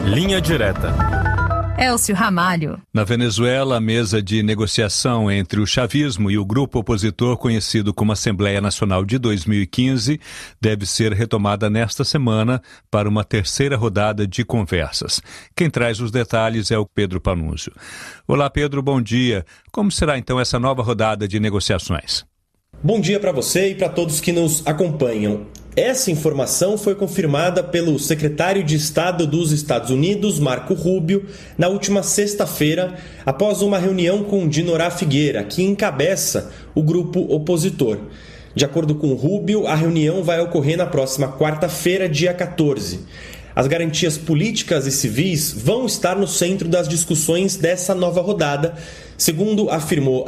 Linha Direta. Elcio Ramalho. Na Venezuela, a mesa de negociação entre o chavismo e o grupo opositor conhecido como Assembleia Nacional de 2015 deve ser retomada nesta semana para uma terceira rodada de conversas. Quem traz os detalhes é o Pedro Panunzio. Olá, Pedro, bom dia. Como será então essa nova rodada de negociações? Bom dia para você e para todos que nos acompanham. Essa informação foi confirmada pelo secretário de Estado dos Estados Unidos, Marco Rubio, na última sexta-feira, após uma reunião com Dinorah Figueira, que encabeça o grupo opositor. De acordo com Rubio, a reunião vai ocorrer na próxima quarta-feira, dia 14. As garantias políticas e civis vão estar no centro das discussões dessa nova rodada, segundo afirmou